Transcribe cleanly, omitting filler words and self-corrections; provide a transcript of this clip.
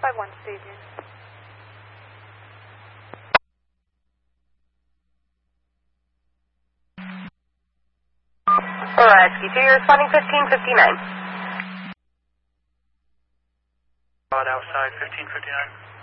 551 staging. Rescue 2, you're responding 1559. Outside 1559.